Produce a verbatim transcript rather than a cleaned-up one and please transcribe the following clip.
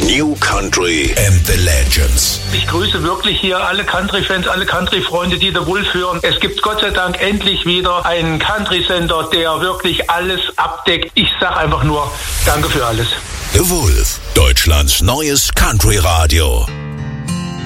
New Country and the Legends. Ich grüße wirklich hier alle Country-Fans, alle Country-Freunde, die The Wolf hören. Es gibt Gott sei Dank endlich wieder einen Country-Sender, der wirklich alles abdeckt. Ich sag einfach nur, danke für alles. The Wolf, Deutschlands neues Country-Radio.